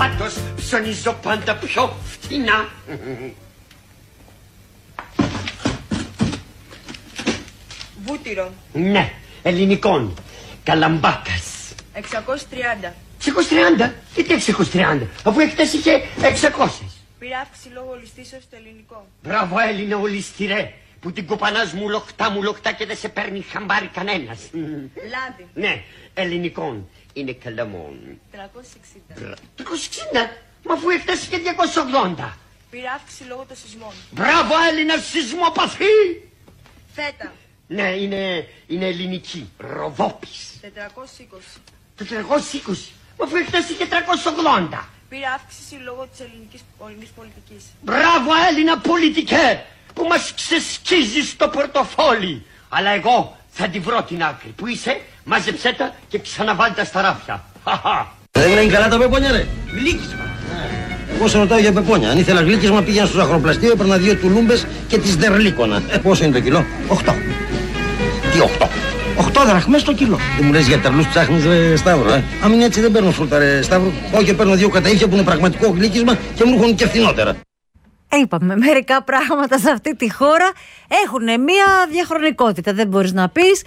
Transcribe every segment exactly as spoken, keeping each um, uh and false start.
Πάντως ψωνίζω πάντα πιο φτηνά. Βούτυρο. Ναι, ελληνικών. Καλαμπάκας. εξακόσια τριάντα. εξακόσια τριάντα. Γιατί εξακόσια τριάντα, αφού έχτες είχε εξακόσια. Πήρε αύξηση λόγω ολιστήσεως στο ελληνικό. Μπράβο Έλληνα ολιστηρέ, που την κοπανάς μου λοκτά μου λοκτά και δεν σε παίρνει χαμπάρι κανένας. Λάδι. Ναι, ελληνικών. Είναι καλαμόν. τριακόσια εξήντα. τριακόσια εξήντα. Μα αφού έχτες και διακόσια ογδόντα. Πήρε αύξηση λόγω των σεισμών. Μπράβο Έλληνα σεισμοπαθή. Φέτα. Ναι, είναι, είναι ελληνική. Ροδόπης. τετρακόσια είκοσι. τετρακόσια είκοσι. Μα αφού έχτες και τριακόσια ογδόντα. Πήρε αύξηση λόγω της ελληνικής πολιτικής. Μπράβο Έλληνα πολιτικέ, που μας ξεσκίζει στο πορτοφόλι. Αλλά εγώ θα τη βρω την άκρη. Πού είσαι, μάζεψέ τα και ξαναβάλ' τα στα ράφια. Δεν είναι καλά τα πεπόνια, ρε. Γλύκισμα. Εγώ σε ρωτάω για πεπόνια. Αν ήθελα γλύκισμα, πήγαινα στο ζαχαροπλαστείο, έπαιρνα δύο τουλούμπες και τις δερλίκωνα. Ε, πόσο είναι το κιλό? Οχτώ. Τι οχτώ? Οχτώ δραχμές το κιλό. Δεν μου λες για τερλούς ψάχνεις, ρε Σταύρο, ε. Αν είναι έτσι δεν παίρνω σούλτα, ρε Σταύρο. Όχι, παίρνω δύο καταΐφια που είναι πραγματικό γλύκισμα και μου έρχονται και φθηνότερα. Είπαμε, μερικά πράγματα σε αυτή τη χώρα έχουν μία διαχρονικότητα. Δεν μπορείς να πεις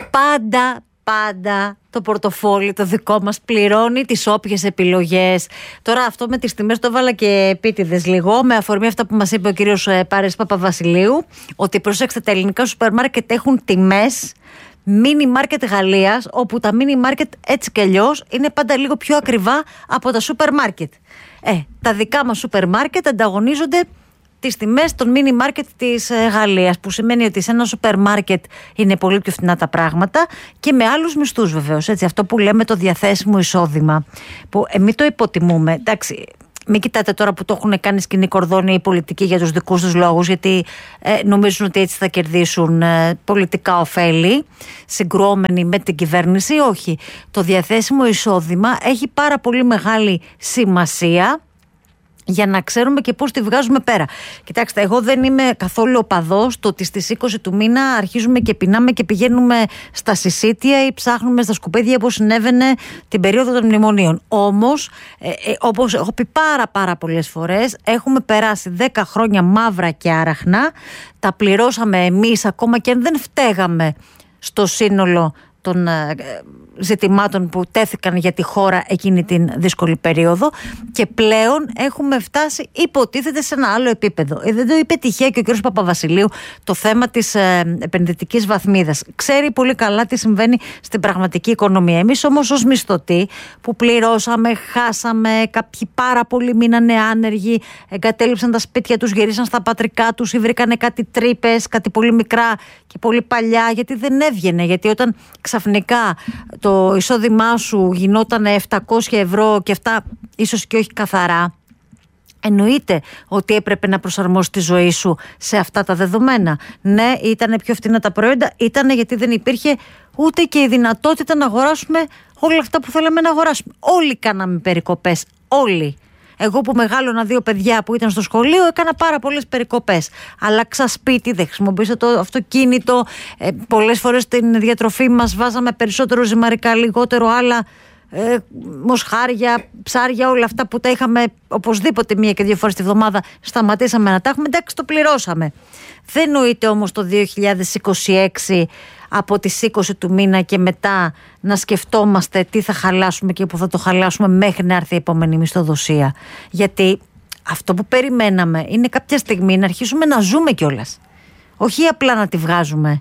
πάντα, πάντα το πορτοφόλι το δικό μας πληρώνει τις όποιες επιλογές. Τώρα αυτό με τις τιμές το βάλα και επίτηδες λίγο, με αφορμή αυτά που μας είπε ο κύριος Πάρης Παπαβασιλείου, ότι προσέξτε, τα ελληνικά σούπερ μάρκετ έχουν τιμές μίνι μάρκετ Γαλλίας, όπου τα μίνι μάρκετ έτσι κι αλλιώς είναι πάντα λίγο πιο ακριβά από τα σούπερ μάρκετ. Ε, τα δικά μας σούπερ μάρκετ ανταγωνίζονται τις τιμές των μίνι μάρκετ της ε, Γαλλίας, που σημαίνει ότι σε ένα σούπερ μάρκετ είναι πολύ πιο φθηνά τα πράγματα και με άλλους μισθούς βεβαίως. Έτσι, αυτό που λέμε το διαθέσιμο εισόδημα, που εμείς το υποτιμούμε. Εντάξει, μην κοιτάτε τώρα που το έχουν κάνει σκηνή κορδόνια οι πολιτικοί για τους δικούς τους λόγους, γιατί ε, νομίζουν ότι έτσι θα κερδίσουν ε, πολιτικά ωφέλη, συγκρουόμενοι με την κυβέρνηση. Όχι. Το διαθέσιμο εισόδημα έχει πάρα πολύ μεγάλη σημασία για να ξέρουμε και πώς τη βγάζουμε πέρα. Κοιτάξτε, εγώ δεν είμαι καθόλου οπαδός το ότι στις είκοσι του μήνα αρχίζουμε και πεινάμε και πηγαίνουμε στα συσίτια ή ψάχνουμε στα σκουπίδια, όπως συνέβαινε την περίοδο των μνημονίων. Όμως, ε, ε, όπως έχω πει πάρα πάρα πολλές φορές, έχουμε περάσει δέκα χρόνια μαύρα και άραχνα, τα πληρώσαμε εμείς ακόμα και αν δεν φταίγαμε στο σύνολο των ε, ζητημάτων που τέθηκαν για τη χώρα εκείνη την δύσκολη περίοδο, και πλέον έχουμε φτάσει, υποτίθεται, σε ένα άλλο επίπεδο. Ε, δεν το είπε τυχαία και ο κ. Παπαβασιλείου το θέμα της ε, επενδυτικής βαθμίδας. Ξέρει πολύ καλά τι συμβαίνει στην πραγματική οικονομία. Εμείς όμως ως μισθωτοί που πληρώσαμε, χάσαμε, κάποιοι πάρα πολλοί μείνανε άνεργοι, εγκατέλειψαν τα σπίτια τους, γυρίσαν στα πατρικά τους ή βρήκανε κάτι τρύπες, κάτι πολύ μικρά και πολύ παλιά, γιατί δεν έβγαινε. Γιατί όταν ξαφνικά το εισόδημά σου γινόταν επτακόσια ευρώ και αυτά ίσως και όχι καθαρά, εννοείται ότι έπρεπε να προσαρμόσεις τη ζωή σου σε αυτά τα δεδομένα. Ναι, ήταν πιο φτηνά τα προϊόντα, ήταν γιατί δεν υπήρχε ούτε και η δυνατότητα να αγοράσουμε όλα αυτά που θέλαμε να αγοράσουμε. Όλοι κάναμε περικοπές, όλοι. Εγώ που μεγάλωνα δύο παιδιά που ήταν στο σχολείο έκανα πάρα πολλές περικοπές. Αλλάξα σπίτι, δεν χρησιμοποίησα το αυτοκίνητο. Ε, πολλές φορές στην διατροφή μας βάζαμε περισσότερο ζυμαρικά, λιγότερο άλλα. Ε, μοσχάρια, ψάρια, όλα αυτά που τα είχαμε οπωσδήποτε μία και δύο φορές τη βδομάδα, σταματήσαμε να τα έχουμε. Εντάξει, το πληρώσαμε. Δεν νοείται όμως το δύο χιλιάδες είκοσι έξι από τις είκοσι του μήνα και μετά να σκεφτόμαστε τι θα χαλάσουμε και που θα το χαλάσουμε μέχρι να έρθει η επόμενη μισθοδοσία. Γιατί αυτό που περιμέναμε είναι κάποια στιγμή να αρχίσουμε να ζούμε κιόλας. Όχι απλά να τη βγάζουμε.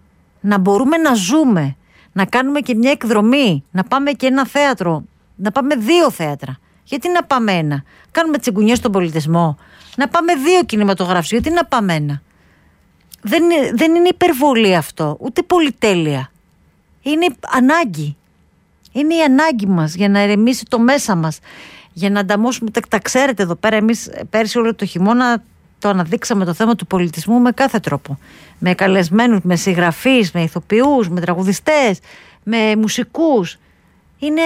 Να μπορούμε να ζούμε. Να κάνουμε και μια εκδρομή. Να πάμε και ένα θέατρο. Να πάμε δύο θέατρα. Γιατί να πάμε ένα? Κάνουμε τσιγκουνιές στον πολιτισμό. Να πάμε δύο κινηματογράφους. Γιατί να πάμε ένα? Δεν είναι, δεν είναι υπερβολή αυτό, ούτε πολυτέλεια. Είναι ανάγκη. Είναι η ανάγκη μας για να ηρεμήσει το μέσα μας. Για να ανταμώσουμε, τα, τα ξέρετε εδώ πέρα, εμείς πέρσι όλο το χειμώνα το αναδείξαμε το θέμα του πολιτισμού με κάθε τρόπο. Με καλεσμένους, με συγγραφείς, με ηθοποιούς, με τραγουδιστές, με μουσικούς. Είναι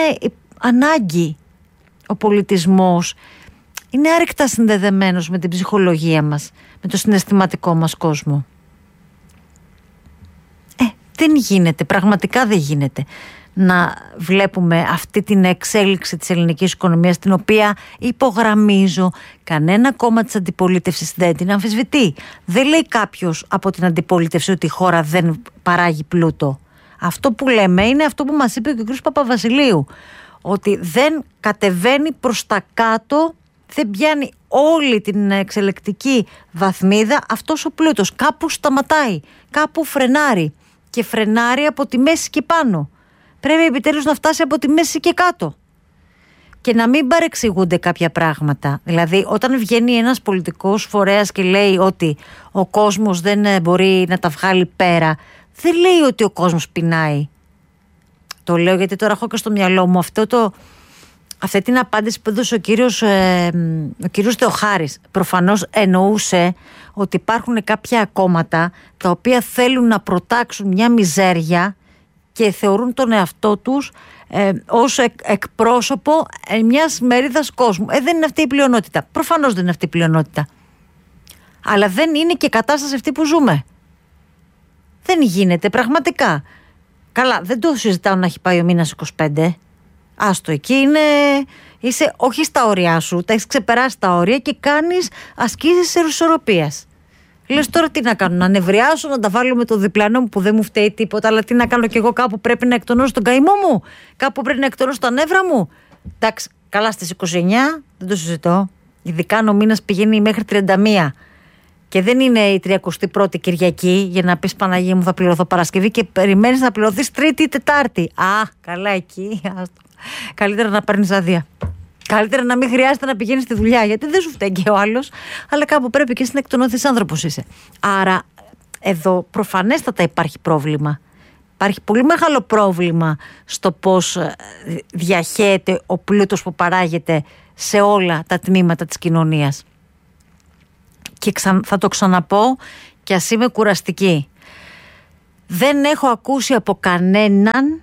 ανάγκη ο πολιτισμός. Είναι άρρηκτα συνδεδεμένος με την ψυχολογία μας, με το συναισθηματικό μας κόσμο. Ε, δεν γίνεται, πραγματικά δεν γίνεται να βλέπουμε αυτή την εξέλιξη της ελληνικής οικονομίας, την οποία υπογραμμίζω, κανένα κόμμα της αντιπολίτευσης δεν την αμφισβητεί. Δεν λέει κάποιος από την αντιπολίτευση ότι η χώρα δεν παράγει πλούτο. Αυτό που λέμε είναι αυτό που μας είπε και ο κ. Παπαβασιλείου, ότι δεν κατεβαίνει προς τα κάτω, δεν πιάνει όλη την εξελεκτική βαθμίδα αυτός ο πλούτος. Κάπου σταματάει, κάπου φρενάρει, και φρενάρει από τη μέση και πάνω. Πρέπει επιτέλους να φτάσει από τη μέση και κάτω. Και να μην παρεξηγούνται κάποια πράγματα. Δηλαδή, όταν βγαίνει ένας πολιτικός φορέας και λέει ότι ο κόσμος δεν μπορεί να τα βγάλει πέρα, δεν λέει ότι ο κόσμος πεινάει. Το λέω γιατί τώρα έχω και στο μυαλό μου αυτό το, αυτή την απάντηση που έδωσε ο κύριος, ε, ο κύριος Θεοχάρης. Προφανώς εννοούσε ότι υπάρχουν κάποια κόμματα τα οποία θέλουν να προτάξουν μια μιζέρια και θεωρούν τον εαυτό τους ε, ως εκ, εκπρόσωπο ε, μιας μερίδας κόσμου. Ε, δεν είναι αυτή η πλειονότητα. Προφανώς δεν είναι αυτή η πλειονότητα. Αλλά δεν είναι και κατάσταση αυτή που ζούμε. Δεν γίνεται πραγματικά. Καλά, δεν το συζητάω να έχει πάει ο μήνας είκοσι πέντε. Άστο, εκεί είναι, είσαι όχι στα όρια σου, τα έχεις ξεπεράσει τα όρια και κάνεις ασκήσεις ισορροπίας. Λες τώρα τι να κάνω, να νευριάσω, να τα βάλω με το διπλανό μου που δεν μου φταίει τίποτα, αλλά τι να κάνω κι εγώ, κάπου πρέπει να εκτονώσω τον καημό μου, κάπου πρέπει να εκτονώσω τα νεύρα μου. Εντάξει, καλά, στις είκοσι εννιά δεν το συζητώ. Ειδικά αν ο μήνας πηγαίνει μέχρι τριάντα μία και δεν είναι η τριακοστή πρώτη Κυριακή για να πεις Παναγία μου θα πληρωθώ Παρασκευή και περιμένεις να πληρωθείς Τρίτη ή Τετάρτη. Α, καλά εκεί. Καλύτερα να παίρνεις άδεια. Καλύτερα να μην χρειάζεται να πηγαίνεις στη δουλειά, γιατί δεν σου φταίει και ο άλλος, αλλά κάπου πρέπει και εσύ να εκτονώθεις άνθρωπος είσαι. Άρα εδώ προφανέστατα υπάρχει πρόβλημα. Υπάρχει πολύ μεγάλο πρόβλημα στο πώς διαχέεται ο πλούτος που παράγεται σε όλα τα τμήματα της κοινωνίας. Και θα το ξαναπώ και ας είμαι κουραστική. Δεν έχω ακούσει από κανέναν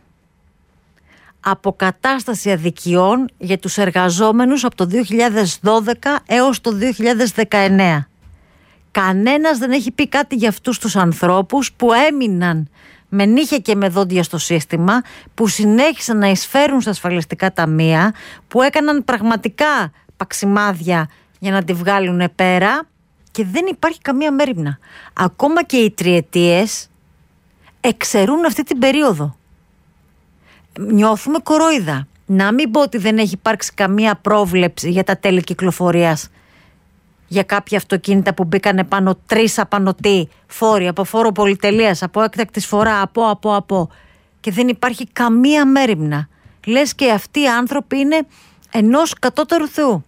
αποκατάσταση αδικιών για τους εργαζόμενους από το δύο χιλιάδες δώδεκα έως το δύο χιλιάδες δεκαεννέα. Κανένας δεν έχει πει κάτι για αυτούς τους ανθρώπους που έμειναν με νύχια και με δόντια στο σύστημα, που συνέχισαν να εισφέρουν στα ασφαλιστικά ταμεία, που έκαναν πραγματικά παξιμάδια για να τη βγάλουν πέρα και δεν υπάρχει καμία μέριμνα. Ακόμα και οι τριετίες εξαιρούν αυτή την περίοδο. Νιώθουμε κορόιδα. Να μην πω ότι δεν έχει υπάρξει καμία πρόβλεψη για τα τέλη κυκλοφορίας για κάποια αυτοκίνητα που μπήκανε πάνω τρεις απανωτοί φόροι, από φόρο πολυτελείας, από έκτακτης φορά, από, από, από. Και δεν υπάρχει καμία μέριμνα. Λες και αυτοί οι άνθρωποι είναι ενός κατώτερου Θεού.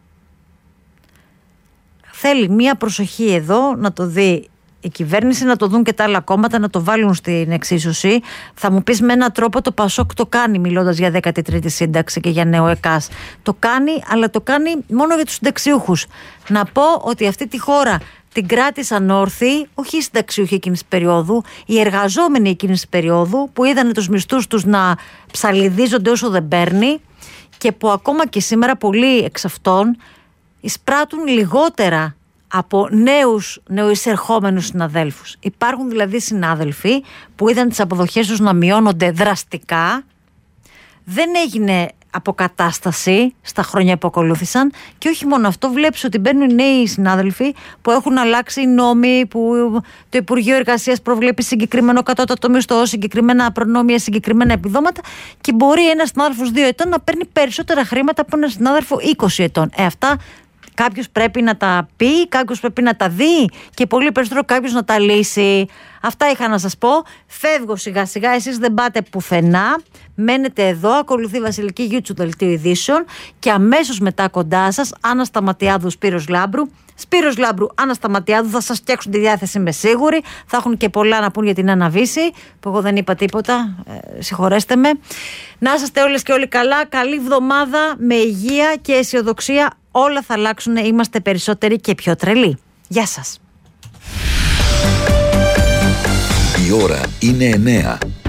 Θέλει μία προσοχή εδώ να το δει η κυβέρνηση, να το δουν και τα άλλα κόμματα, να το βάλουν στην εξίσωση. Θα μου πεις με έναν τρόπο το Πασόκ το κάνει, μιλώντας για δέκατη τρίτη σύνταξη και για νέο ΕΚΑΣ. Το κάνει, αλλά το κάνει μόνο για τους συνταξιούχους. Να πω ότι αυτή τη χώρα την κράτησαν όρθιοι, όχι οι συνταξιούχοι εκείνης περίοδου, οι εργαζόμενοι εκείνης περίοδου, που είδαν τους μισθούς τους να ψαλιδίζονται όσο δεν παίρνει και που ακόμα και σήμερα πολλοί εξ αυτών εισπράττουν λιγότερα από νέους νεοεισερχόμενους συναδέλφους. Υπάρχουν δηλαδή συνάδελφοι που είδαν τις αποδοχές τους να μειώνονται δραστικά, δεν έγινε αποκατάσταση στα χρόνια που ακολούθησαν και όχι μόνο αυτό, βλέπεις ότι μπαίνουν νέοι συνάδελφοι που έχουν αλλάξει οι νόμοι, που το Υπουργείο Εργασίας προβλέπει συγκεκριμένο κατώτατο μισθό, συγκεκριμένα προνόμια, συγκεκριμένα επιδόματα και μπορεί ένας συνάδελφος δύο ετών να παίρνει περισσότερα χρήματα από έναν συνάδελφο είκοσι ετών. Ε, αυτά κάποιος πρέπει να τα πει, κάποιος πρέπει να τα δει και πολύ περισσότερο κάποιος να τα λύσει. Αυτά είχα να σας πω. Φεύγω σιγά σιγά, εσείς δεν πάτε πουθενά. Μένετε εδώ, ακολουθεί η Βασιλική Γιου του Δελτίου Ειδήσεων και αμέσως μετά κοντά σας Άννα Σταματιάδου, Σπύρος Λάμπρου. Σπύρος Λάμπρου, Άννα Σταματιάδου, θα σας φτιάξουν τη διάθεση, είμαι σίγουρη. Θα έχουν και πολλά να πούν για την Άννα Βύση, που εγώ δεν είπα τίποτα, ε, συγχωρέστε με. Να είσαστε όλες και όλοι καλά, καλή εβδομάδα με υγεία και αισιοδοξία. Όλα θα αλλάξουν, είμαστε περισσότεροι και πιο τρελοί. Γεια σας. Η ώρα είναι εννέα.